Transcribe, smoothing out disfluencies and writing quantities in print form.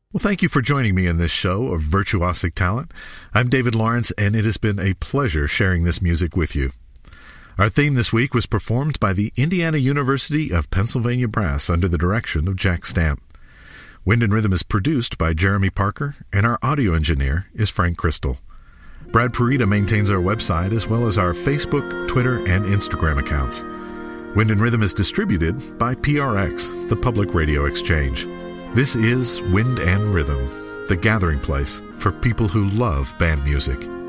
Well, thank you for joining me in this show of Virtuosic Talent. I'm David Lawrence, and it has been a pleasure sharing this music with you. Our theme this week was performed by the Indiana University of Pennsylvania Brass under the direction of Jack Stamp. Wind and Rhythm is produced by Jeremy Parker, and our audio engineer is Frank Crystal. Brad Parita maintains our website as well as our Facebook, Twitter, and Instagram accounts. Wind and Rhythm is distributed by PRX, the Public Radio Exchange. This is Wind and Rhythm, the gathering place for people who love band music.